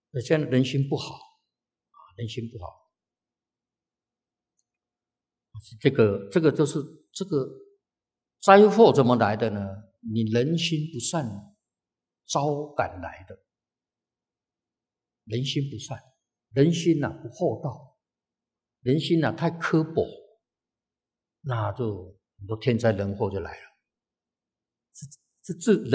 现在人心不好，人心不好。这个就是这个灾祸怎么来的呢？你人心不善，招感来的。人心不善，人心不厚道，人心太刻薄，那就很多天灾人祸就来了。这